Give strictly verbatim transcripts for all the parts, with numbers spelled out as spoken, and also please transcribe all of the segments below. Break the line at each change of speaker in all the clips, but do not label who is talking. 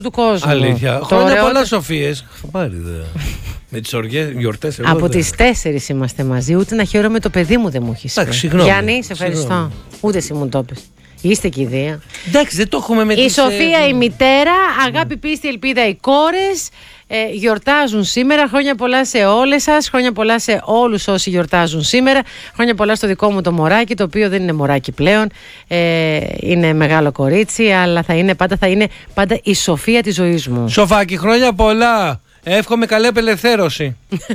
του κόσμου.
Αλήθεια.
Το
Χρόνια
ωραιότερο...
πολλά Σοφίες. Πάρει δε. Με τις γιορτές εγώ.
Από
δε.
τις τέσσερις είμαστε μαζί. Ούτε να χαίρομαι το παιδί μου δεν μου έχει
Εντάξει, συγγνώμη.
Γιάννη, σε ευχαριστώ.
Συγγνώμη.
Ούτε εσύ μου το πες. Είστε και οι δύο.
Εντάξει, δεν το έχουμε με
Η
τις,
Σοφία,
ε...
η μητέρα, αγάπη, πίστη, ελπίδα, οι κόρες ε, γιορτάζουν σήμερα. Χρόνια πολλά σε όλες σας. Χρόνια πολλά σε όλους όσοι γιορτάζουν σήμερα. Χρόνια πολλά στο δικό μου το μωράκι, το οποίο δεν είναι μωράκι πλέον. Ε, είναι μεγάλο κορίτσι, αλλά θα είναι πάντα, θα είναι πάντα η Σοφία της ζωής μου.
Σοφάκι, χρόνια πολλά. Εύχομαι καλή απελευθέρωση.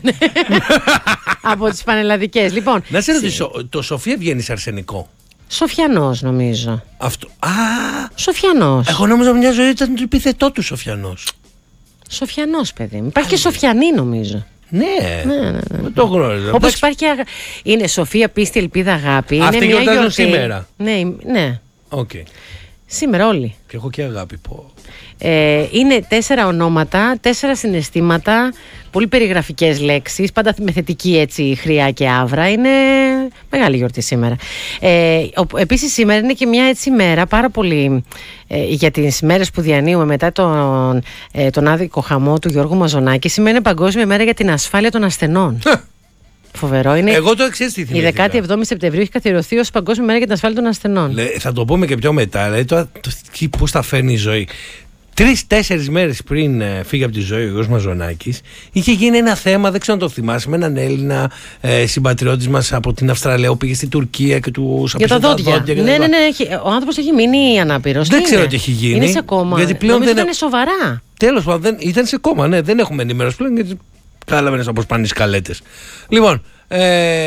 Από τις πανελλαδικές. Λοιπόν,
να σε ρωτήσω, το Σοφία βγαίνει σε αρσενικό.
Σοφιανός νομίζω.
Αυτό. Α,
Σοφιανός.
εγώ νόμιζα μια ζωή ήταν το επιθετό του Σοφιανός.
Σοφιανός, παιδί μου. Υπάρχει και Σοφιανή νομίζω.
Ναι,
ναι, ναι, ναι.
δεν το γνώριζα.
Όπως υπάρχει και αγα... είναι Σοφία, πίστη, ελπίδα, αγάπη.
Αυτοί
είναι μια
γιορτάζουν
γιορτή.
σήμερα.
Ναι, ναι.
Okay.
Σήμερα όλοι.
Και έχω και αγάπη πω.
Ε, είναι τέσσερα ονόματα, τέσσερα συναισθήματα, πολύ περιγραφικές λέξεις, πάντα με θετική έτσι χρειά και άβρα. Είναι μεγάλη γιορτή σήμερα. Ε, επίσης σήμερα είναι και μια έτσι μέρα πάρα πολύ ε, για τις μέρες που διανύουμε μετά τον, ε, τον άδικο χαμό του Γιώργου Μαζονάκη. Σήμερα είναι Παγκόσμια Μέρα για την Ασφάλεια των Ασθενών. Φοβερό είναι.
Εγώ το εξής τι θυμήθηκα.
Η δεκάτη εβδόμη Σεπτεμβρίου έχει καθιερωθεί ως Παγκόσμια Μέρα για την Ασφάλεια των Ασθενών.
Λε, θα το πούμε και πιο μετά. Δηλαδή, τώρα, το, πώς θα φέρνει η ζωή. Τρεις-τέσσερις μέρες πριν ε, φύγει από τη ζωή ο Γιώργος Μαζονάκης, είχε γίνει ένα θέμα, δεν ξέρω αν το θυμάσαι, με έναν Έλληνα ε, συμπατριώτης μας από την Αυστραλία που πήγε στην Τουρκία και του
για τα δόντια. δόντια ναι, ναι, ναι, έχει, ο άνθρωπος έχει μείνει ανάπηρος.
Δεν ξέρω τι έχει γίνει.
Είναι σε κόμμα.
Γιατί πλέον
Νομίζω
δεν
ήταν σοβαρά.
Τέλος πάντων, ήταν σε κόμμα, ναι, δεν έχουμε ενημέρωση πλέον γιατί κατάλαβαινες όπως πάνε οι σκαλέτες. Λοιπόν, ε,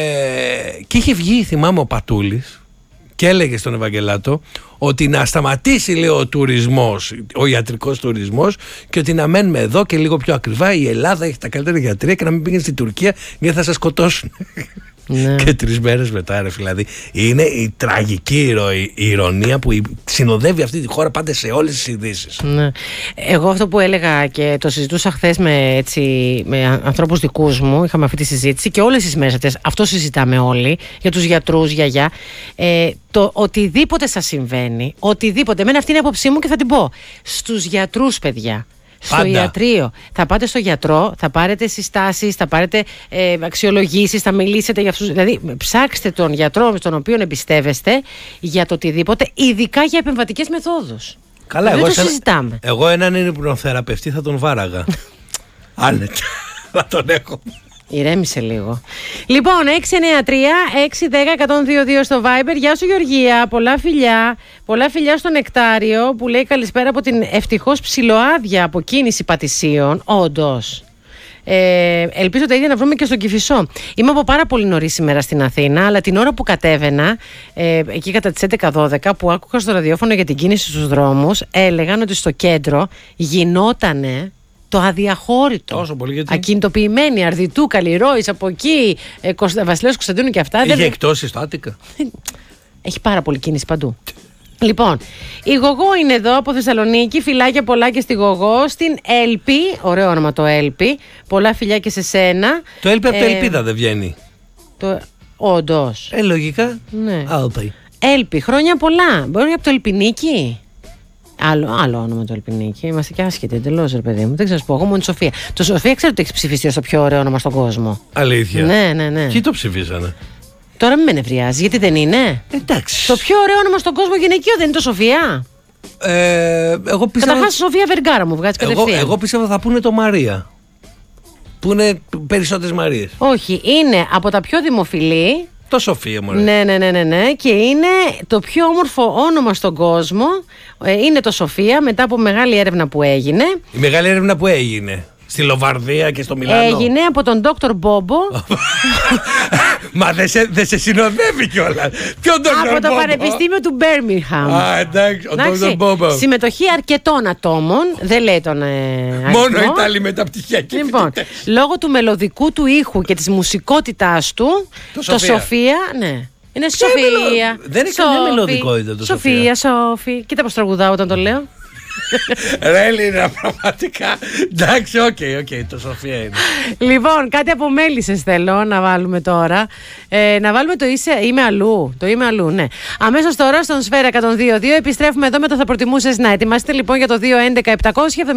και είχε βγει, θυμάμαι, ο Πατούλης και έλεγε στον Ευαγγελάτο ότι να σταματήσει, λέει, ο τουρισμός, ο ιατρικός τουρισμός, και ότι να μένουμε εδώ και λίγο πιο ακριβά. Η Ελλάδα έχει τα καλύτερα γιατρία και να μην πήγαινε στην Τουρκία γιατί θα σας σκοτώσουν. Ναι. Και τρεις μέρες μετά, ρε, δηλαδή, είναι η τραγική ηρωή, η ηρωνία που συνοδεύει αυτή τη χώρα πάντα σε όλες τις ειδήσεις.
Ναι. Εγώ αυτό που έλεγα και το συζητούσα χθες με, έτσι, με ανθρώπους δικούς μου, είχαμε αυτή τη συζήτηση και όλες τις μέρες αυτές, αυτό συζητάμε όλοι, για τους γιατρούς, γιαγιά, ε, το οτιδήποτε σας συμβαίνει, οτιδήποτε, εμένα αυτή είναι η άποψή μου και θα την πω, στους γιατρούς, παιδιά. Στο πάντα. Ιατρείο. Θα πάτε στο γιατρό, θα πάρετε συστάσεις, θα πάρετε ε, αξιολογήσεις, θα μιλήσετε για αυτούς. Δηλαδή, ψάξτε τον γιατρό στον οποίο εμπιστεύεστε για το οτιδήποτε, ειδικά για επεμβατικές μεθόδους.
Καλά,
δεν
εγώ,
το
σαν...
συζητάμε.
Εγώ έναν υπνοθεραπευτή θα τον βάραγα. Άνετα. Θα τον έχω.
Ηρέμησε λίγο. Λοιπόν, έξι εννιά τρία έξι ένα μηδέν ένα μηδέν δύο δύο στο Viber. Γεια σου Γεωργία, πολλά φιλιά. Πολλά φιλιά στο Νεκτάριο που λέει καλησπέρα από την ευτυχώς ψιλοάδια αποκίνηση Πατησίων. Όντως. Ε, ελπίζω τα ίδια να βρούμε και στον Κηφισό. Είμαι από πάρα πολύ νωρίς σήμερα στην Αθήνα, αλλά την ώρα που κατέβαινα, ε, εκεί κατά τις έντεκα δώδεκα, που άκουγα στο ραδιόφωνο για την κίνηση στους δρόμους, έλεγαν ότι στο κέντρο γινότανε το αδιαχώρητο.
Τόσο πολύ, γιατί...
Ακινητοποιημένοι, Αρδιτού, Καλλιρόης, από εκεί, ε, Κωστα... Βασιλέως Κωνσταντίνου και αυτά.
Είχε
δεν...
εκτόσεις στο Άττικα.
Έχει πάρα πολύ κίνηση παντού. Λοιπόν, η Γογό είναι εδώ από Θεσσαλονίκη. Φιλάκια πολλά και στη Γογό. Στην Έλπη, ωραίο όνομα το Έλπη. Πολλά φιλιά και σε σένα.
Το Έλπη από
ε,
το Ελπίδα δεν βγαίνει.
Το... Όντως.
Ε, λογικά.
Ναι.
Έλπη.
Έλπη, χρόνια πολλά. Μπορεί από το Ελπινίκι. Άλλο, άλλο όνομα το Ελπινίκι. Είμαστε και άσχετοι εντελώς, ρε παιδί μου. Δεν ξέρω, πω. Εγώ μόνο τη Σοφία. Το Σοφία ξέρω ότι έχει ψηφιστεί ως το πιο ωραίο όνομα στον κόσμο.
Αλήθεια.
Ναι, ναι, ναι.
Ποιοι το ψηφίσανε?
Τώρα μην με νευριάζει, γιατί δεν είναι.
Εντάξει.
Το πιο ωραίο όνομα στον κόσμο γυναικείο δεν είναι το Σοφία?
Ε, εγώ πίστευα...
Καταρχάς Σοφία Βεργάρα μου βγάζει κατευθείαν.
Εγώ, εγώ πίστευα θα πούνε το Μαρία. Που είναι περισσότερες Μαρίες.
Όχι, είναι από τα πιο δημοφιλή.
Το Σοφία μου.
Ναι, ναι, ναι, ναι, ναι. Και είναι το πιο όμορφο όνομα στον κόσμο. Ε, είναι το Σοφία, μετά από μεγάλη έρευνα που έγινε.
Η μεγάλη έρευνα που έγινε στη Λοβαρδία και στο Μιλάνο.
Έγινε από τον Δόκτωρ Μπόμπο.
Μα δεν σε, δε σε συνοδεύει κιόλα. Ποιο Δόκτωρ
Από το
Μπόμπο?
Πανεπιστήμιο του Μπέρμιγχαμ.
Α, εντάξει, ο Δόκτωρ Μπόμπο.
Συμμετοχή αρκετών ατόμων. Δεν λέει τον ε, αριθμό.
Μόνο Ιταλοί μεταπτυχιακοί.
Λοιπόν, λόγω του μελωδικού του ήχου και της μουσικότητάς του,
το,
το
Σοφία.
Σοφία, ναι. Είναι Σοφία.
Δεν έχει καμία μελωδικότητα το
Σοφία. Σοφία, Σοφία. Κοίτα πως τραγουδάω όταν το λέω.
Ρε Έλληνα, πραγματικά. Εντάξει, οκ, okay, οκ, okay, το Σοφία είναι.
Λοιπόν, κάτι από μέλισσες θέλω να βάλουμε τώρα. Ε, να βάλουμε το είσαι, είμαι αλλού. Το είμαι αλλού, ναι. Αμέσως τώρα στον Σφαίρα εκατόν δύο κόμμα δύο επιστρέφουμε εδώ με το θα προτιμούσες να. Ετοιμάστε λοιπόν για το δύο έντεκα επτακόσια